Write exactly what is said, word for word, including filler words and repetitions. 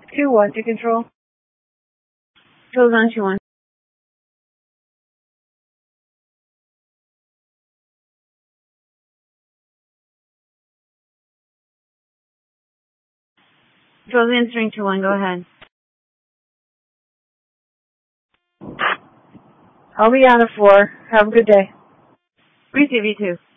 two one to control. Control zone two one. Control Z answering two one, go ahead. I'll be on at four. Have a good day. Receive you two.